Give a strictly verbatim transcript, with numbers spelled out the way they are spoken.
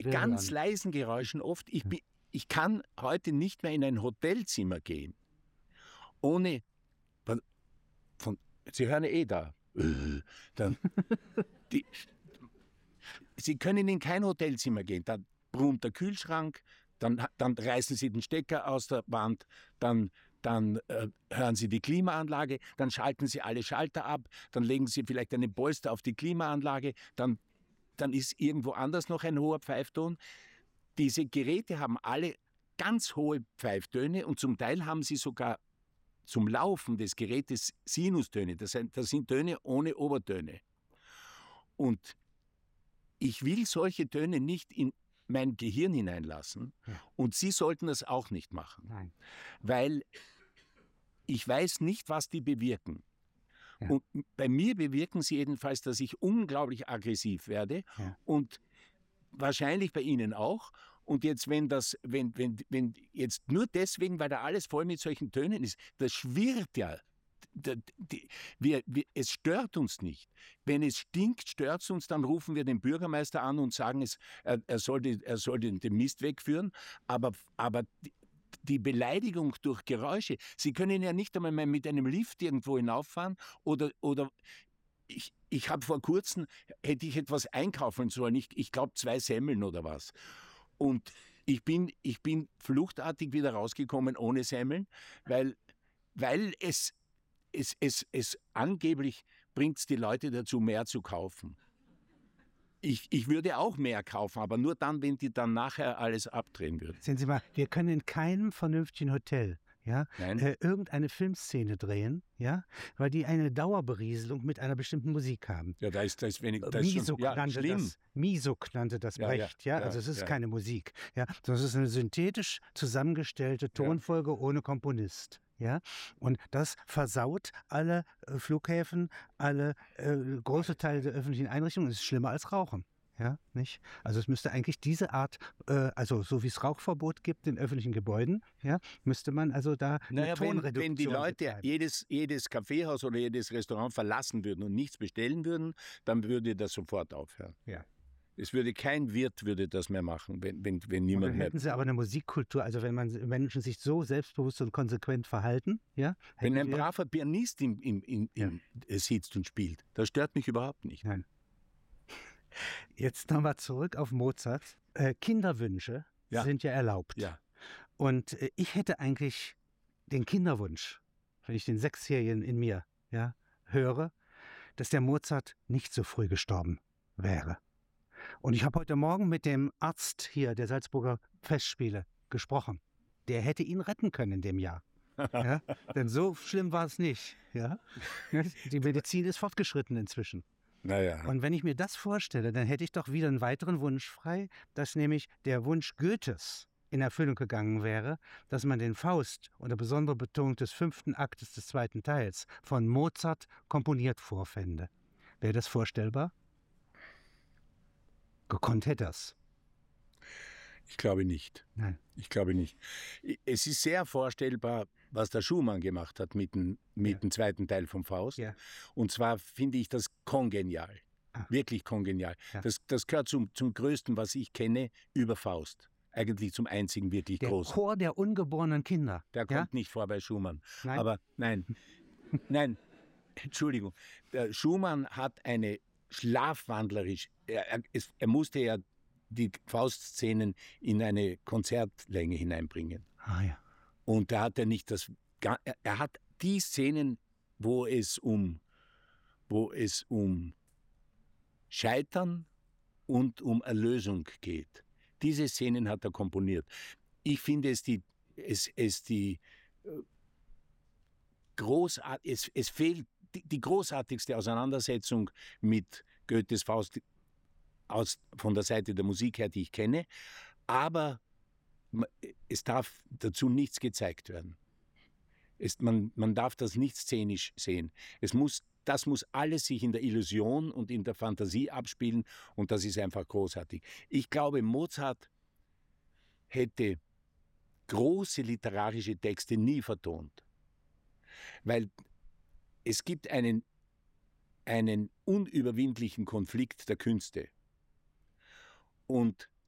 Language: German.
ganz leisen Geräuschen oft. Ich, bin, ich kann heute nicht mehr in ein Hotelzimmer gehen, ohne, von, von, Sie hören eh da, dann, die, Sie können in kein Hotelzimmer gehen, dann brummt der Kühlschrank, dann, dann reißen Sie den Stecker aus der Wand, dann, dann äh, hören Sie die Klimaanlage, dann schalten Sie alle Schalter ab, dann legen Sie vielleicht eine Polster auf die Klimaanlage, dann, dann ist irgendwo anders noch ein hoher Pfeifton. Diese Geräte haben alle ganz hohe Pfeiftöne und zum Teil haben sie sogar zum Laufen des Gerätes Sinustöne. Das sind, das sind Töne ohne Obertöne. Und ich will solche Töne nicht in mein Gehirn hineinlassen ja. und Sie sollten das auch nicht machen. Nein. Weil ich weiß nicht, was die bewirken. Ja. Und bei mir bewirken sie jedenfalls, dass ich unglaublich aggressiv werde ja. und wahrscheinlich bei Ihnen auch. Und jetzt, wenn das, wenn, wenn, wenn jetzt nur deswegen, weil da alles voll mit solchen Tönen ist, das schwirrt ja. Die, die, wir, wir, es stört uns nicht. Wenn es stinkt, stört es uns, dann rufen wir den Bürgermeister an und sagen, es, er, er soll, die, er soll den, den Mist wegführen. Aber, aber die, die Beleidigung durch Geräusche, Sie können ja nicht einmal mit einem Lift irgendwo hinauffahren oder, oder ich, ich habe vor kurzem, hätte ich etwas einkaufen sollen, ich, ich glaube zwei Semmeln oder was. Und ich bin, ich bin fluchtartig wieder rausgekommen ohne Semmeln, weil, weil es Es, es, es angeblich bringt es die Leute dazu, mehr zu kaufen. Ich, ich würde auch mehr kaufen, aber nur dann, wenn die dann nachher alles abdrehen würden. Sehen Sie mal, wir können in keinem vernünftigen Hotel ja, Nein. äh, irgendeine Filmszene drehen, ja, weil die eine Dauerberieselung mit einer bestimmten Musik haben. Ja, da ist, da ist wenig. Da Misuk ist schon, ja, nannte schlimm. das, Misuk nannte das Ja, Brecht, ja, ja, ja, also es ist ja. keine Musik, ja, sondern es ist eine synthetisch zusammengestellte Tonfolge ohne Komponist. Ja, und das versaut alle äh, Flughäfen, alle äh, große Teile der öffentlichen Einrichtungen. Es ist schlimmer als Rauchen. Ja, nicht? Also es müsste eigentlich diese Art, äh, also so wie es Rauchverbot gibt in öffentlichen Gebäuden, ja, müsste man also da eine naja, Tonreduktion wenn, wenn die Leute betreiben. jedes, jedes Kaffeehaus oder jedes Restaurant verlassen würden und nichts bestellen würden, dann würde das sofort aufhören. Ja. Es würde kein Wirt würde das mehr machen, wenn, wenn, wenn Und niemand dann mehr... hätten sie aber eine Musikkultur, also wenn man Menschen sich so selbstbewusst und konsequent verhalten, ja. Wenn ein hätten wir- braver Pianist im, im, im, im, sitzt und spielt, das stört mich überhaupt nicht. Nein. Jetzt nochmal zurück auf Mozart. Äh, Kinderwünsche Ja. sind ja erlaubt. Ja. Und äh, ich hätte eigentlich den Kinderwunsch, wenn ich den Sechsjährigen in mir ja, höre, dass der Mozart nicht so früh gestorben wäre. Und ich habe heute Morgen mit dem Arzt hier der Salzburger Festspiele gesprochen. Der hätte ihn retten können in dem Jahr. Ja? Denn so schlimm war es nicht. Ja? Die Medizin ist fortgeschritten inzwischen. Naja. Und wenn ich mir das vorstelle, dann hätte ich doch wieder einen weiteren Wunsch frei, dass nämlich der Wunsch Goethes in Erfüllung gegangen wäre, dass man den Faust unter besonderer Betonung des fünften Aktes des zweiten Teils von Mozart komponiert vorfände. Wäre das vorstellbar? Gekonnt hätte er's. Ich glaube nicht. Nein. Ich glaube nicht. Es ist sehr vorstellbar, was der Schumann gemacht hat mit dem, mit Ja. dem zweiten Teil vom Faust. Ja. Und zwar finde ich das kongenial. Ah. Wirklich kongenial. Ja. Das, das gehört zum, zum Größten, was ich kenne, über Faust. Eigentlich zum einzigen wirklich Der großen. Chor der ungeborenen Kinder. Der ja? kommt nicht vor bei Schumann. Nein. Aber nein, nein, Entschuldigung. Der Schumann hat eine schlafwandlerisch, er, er, es, er musste ja die Faustszenen in eine Konzertlänge hineinbringen. Ah ja. Und da hat er nicht das, er, er hat die Szenen, wo es um, wo es um Scheitern und um Erlösung geht. Diese Szenen hat er komponiert. Ich finde es die, es, es die großart, es, es fehlt die, die großartigste Auseinandersetzung mit Goethes Faust aus, von der Seite der Musik her, die ich kenne, aber es darf dazu nichts gezeigt werden. Es, man, man darf das nicht szenisch sehen. Es muss, das muss alles sich in der Illusion und in der Fantasie abspielen und das ist einfach großartig. Ich glaube, Mozart hätte große literarische Texte nie vertont, weil es gibt einen, einen unüberwindlichen Konflikt der Künste. Und